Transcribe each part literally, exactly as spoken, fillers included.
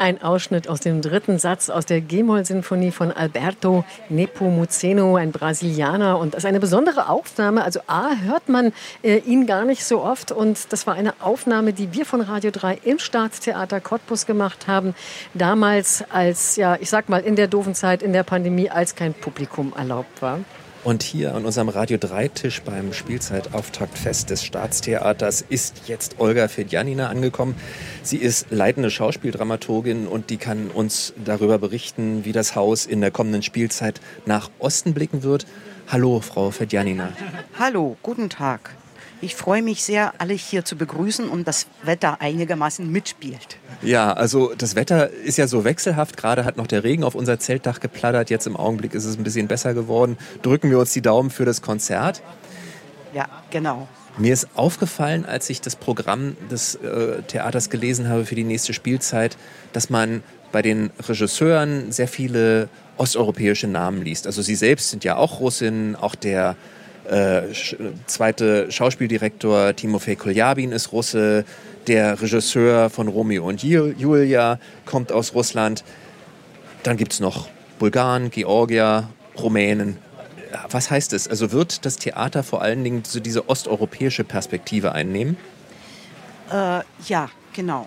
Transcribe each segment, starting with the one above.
Ein Ausschnitt aus dem dritten Satz aus der G-Moll-Sinfonie von Alberto Nepomuceno, ein Brasilianer. Und das ist eine besondere Aufnahme. Also A, hört man äh, ihn gar nicht so oft. Und das war eine Aufnahme, die wir von Radio drei im Staatstheater Cottbus gemacht haben. Damals als, ja, ich sag mal, in der doofen Zeit, in der Pandemie, als kein Publikum erlaubt war. Und hier an unserem Radio drei Tisch beim Spielzeitauftaktfest des Staatstheaters ist jetzt Olga Fedjanina angekommen. Sie ist leitende Schauspieldramaturgin und die kann uns darüber berichten, wie das Haus in der kommenden Spielzeit nach Osten blicken wird. Hallo, Frau Fedjanina. Hallo, guten Tag. Ich freue mich sehr, alle hier zu begrüßen und das Wetter einigermaßen mitspielt. Ja, also das Wetter ist ja so wechselhaft. Gerade hat noch der Regen auf unser Zeltdach geplattert. Jetzt im Augenblick ist es ein bisschen besser geworden. Drücken wir uns die Daumen für das Konzert. Ja, genau. Mir ist aufgefallen, als ich das Programm des äh, Theaters gelesen habe für die nächste Spielzeit, dass man bei den Regisseuren sehr viele osteuropäische Namen liest. Also Sie selbst sind ja auch Russin, auch der Äh, sch- zweite Schauspieldirektor Timofej Kuljabin ist Russe, der Regisseur von Romeo und Ju- Julia kommt aus Russland. Dann gibt es noch Bulgaren, Georgier, Rumänen. Was heißt es? Also wird das Theater vor allen Dingen so diese osteuropäische Perspektive einnehmen? Äh, ja, genau.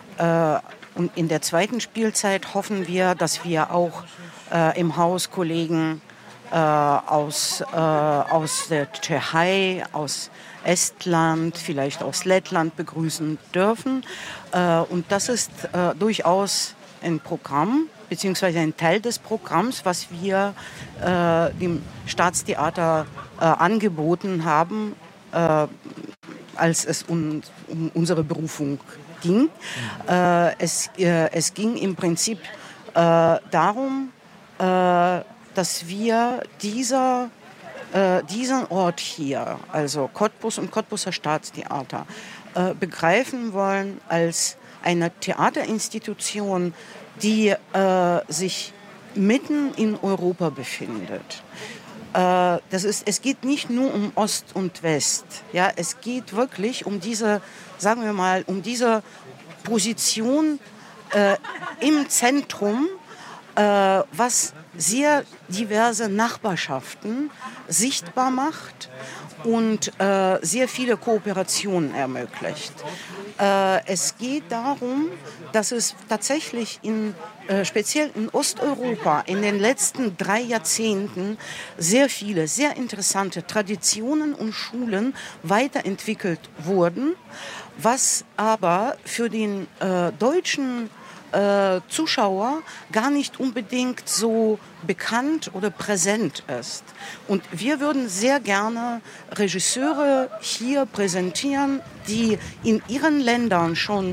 Äh, und in der zweiten Spielzeit hoffen wir, dass wir auch äh, im Haus Kollegen Äh, aus, äh, aus der Tschechei, aus Estland, vielleicht aus Lettland begrüßen dürfen. Äh, und das ist äh, durchaus ein Programm, beziehungsweise ein Teil des Programms, was wir äh, dem Staatstheater äh, angeboten haben, äh, als es um, um unsere Berufung ging. Mhm. Äh, es, äh, es ging im Prinzip äh, darum, äh, dass wir dieser, äh, diesen Ort hier, also Cottbus und Cottbuser Staatstheater, äh, begreifen wollen als eine Theaterinstitution, die äh, sich mitten in Europa befindet. Äh, das ist, es geht nicht nur um Ost und West, ja, es geht wirklich um diese, sagen wir mal, um diese Position äh, im Zentrum, äh, was sehr diverse Nachbarschaften sichtbar macht und äh, sehr viele Kooperationen ermöglicht. Äh, es geht darum, dass es tatsächlich in, äh, speziell in Osteuropa in den letzten drei Jahrzehnten sehr viele, sehr interessante Traditionen und Schulen weiterentwickelt wurden, was aber für den äh, deutschen Äh, Zuschauer gar nicht unbedingt so bekannt oder präsent ist. Und wir würden sehr gerne Regisseure hier präsentieren, die in ihren Ländern schon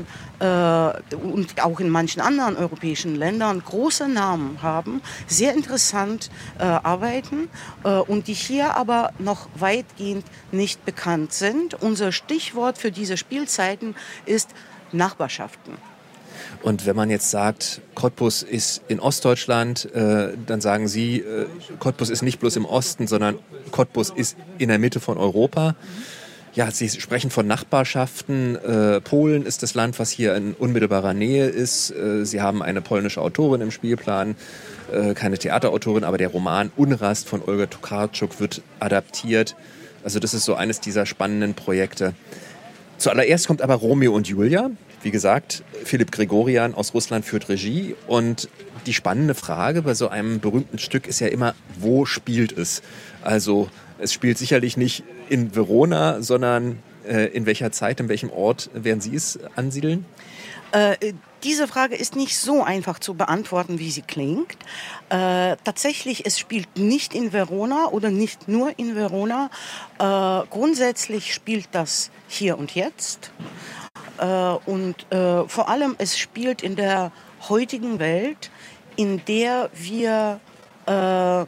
äh, und auch in manchen anderen europäischen Ländern große Namen haben, sehr interessant äh, arbeiten äh, und die hier aber noch weitgehend nicht bekannt sind. Unser Stichwort für diese Spielzeiten ist Nachbarschaften. Und wenn man jetzt sagt, Cottbus ist in Ostdeutschland, äh, dann sagen Sie, äh, Cottbus ist nicht bloß im Osten, sondern Cottbus ist in der Mitte von Europa. Ja, Sie sprechen von Nachbarschaften. Äh, Polen ist das Land, was hier in unmittelbarer Nähe ist. Äh, Sie haben eine polnische Autorin im Spielplan, äh, keine Theaterautorin, aber der Roman Unrast von Olga Tokarczuk wird adaptiert. Also das ist so eines dieser spannenden Projekte. Zuallererst kommt aber Romeo und Julia. Wie gesagt, Philipp Gregorian aus Russland führt Regie. Und die spannende Frage bei so einem berühmten Stück ist ja immer, wo spielt es? Also es spielt sicherlich nicht in Verona, sondern äh, in welcher Zeit, in welchem Ort werden Sie es ansiedeln? Äh, diese Frage ist nicht so einfach zu beantworten, wie sie klingt. Äh, tatsächlich, es spielt nicht in Verona oder nicht nur in Verona. Äh, grundsätzlich spielt das hier und jetzt. Äh, und äh, vor allem, es spielt in der heutigen Welt, in der wir äh,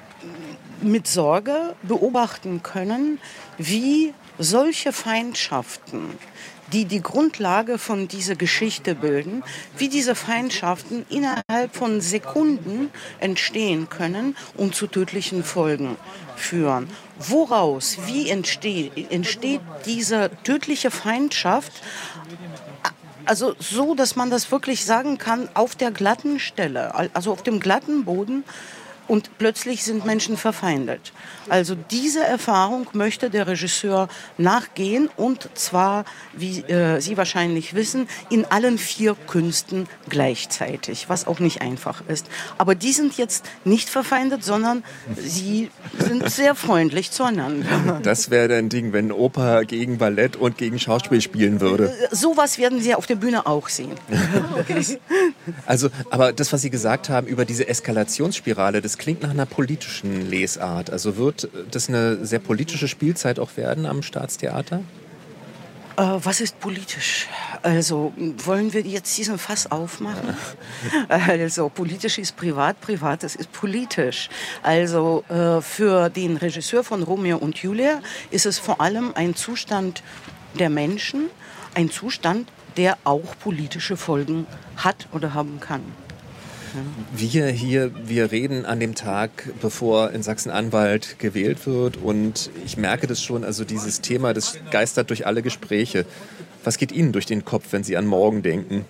mit Sorge beobachten können, wie solche Feindschaften, die die Grundlage von dieser Geschichte bilden, wie diese Feindschaften innerhalb von Sekunden entstehen können und zu tödlichen Folgen führen. Woraus, wie entsteht, entsteht diese tödliche Feindschaft? also so, dass man das wirklich sagen kann, auf der glatten Stelle, also auf dem glatten Boden. Und plötzlich sind Menschen verfeindet. Also diese Erfahrung möchte der Regisseur nachgehen und zwar, wie äh, Sie wahrscheinlich wissen, in allen vier Künsten gleichzeitig, was auch nicht einfach ist. Aber die sind jetzt nicht verfeindet, sondern sie sind sehr freundlich zueinander. Das wäre ein Ding, wenn Oper gegen Ballett und gegen Schauspiel spielen würde. Sowas werden Sie auf der Bühne auch sehen. Also, aber das, was Sie gesagt haben über diese Eskalationsspirale, das klingt nach einer politischen Lesart. Also wird das eine sehr politische Spielzeit auch werden am Staatstheater? Äh, was ist politisch? Also wollen wir jetzt diesen Fass aufmachen? Also politisch ist privat, privates ist politisch. Also äh, für den Regisseur von Romeo und Julia ist es vor allem ein Zustand der Menschen, ein Zustand, der auch politische Folgen hat oder haben kann. Wir hier, wir reden an dem Tag, bevor in Sachsen-Anhalt gewählt wird und ich merke das schon, also dieses Thema, das geistert durch alle Gespräche. Was geht Ihnen durch den Kopf, wenn Sie an morgen denken?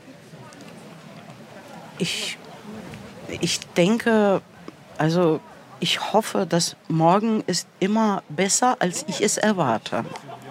Ich, ich denke, also ich hoffe, dass morgen ist immer besser, als ich es erwarte.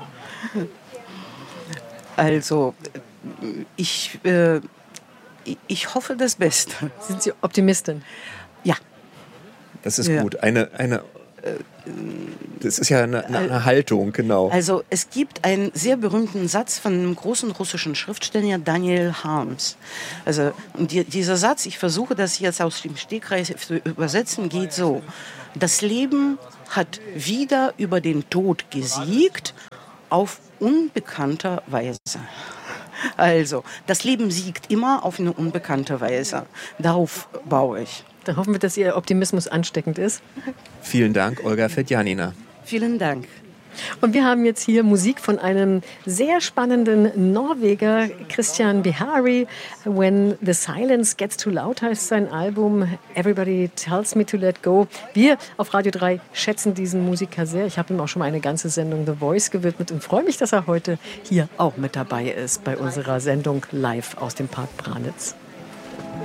Also ich... Äh, Ich hoffe das Beste. Sind Sie Optimistin? Ja. Das ist ja. gut. Eine, eine, das ist ja eine, eine Haltung, genau. Also es gibt einen sehr berühmten Satz von einem großen russischen Schriftsteller, Daniel Harms. Also die, dieser Satz, ich versuche das jetzt aus dem Stegreif zu übersetzen, geht so. Das Leben hat wieder über den Tod gesiegt auf unbekannter Weise. Also, das Leben siegt immer auf eine unbekannte Weise. Darauf baue ich. Dann hoffen wir, dass Ihr Optimismus ansteckend ist. Vielen Dank, Olga Fedjanina. Vielen Dank. Und wir haben jetzt hier Musik von einem sehr spannenden Norweger, Christian Bihari. When the Silence Gets Too Loud heißt sein Album. Everybody Tells Me to Let Go. Wir auf Radio drei schätzen diesen Musiker sehr. Ich habe ihm auch schon mal eine ganze Sendung The Voice gewidmet und freue mich, dass er heute hier auch mit dabei ist bei unserer Sendung live aus dem Park Branitz.